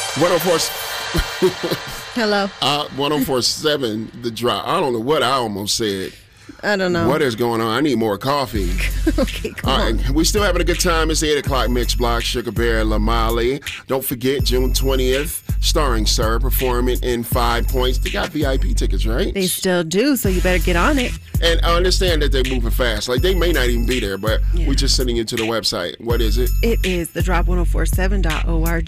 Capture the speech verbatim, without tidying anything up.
one oh four Hello. Uh, one oh four point seven, the drop. I don't know what I almost said. I don't know. What is going on? I need more coffee. Okay, come All on. right, we still having a good time. It's the eight o'clock Mix Block, Sugar Bear, Lamali. Don't forget, June twentieth, starring Sir, performing in Five Points. They got V I P tickets, right? They still do, so you better get on it. And I understand that they're moving fast. Like, they may not even be there, but Yeah. we're just sending you to the website. What is it? It is the drop ten forty-seven dot org.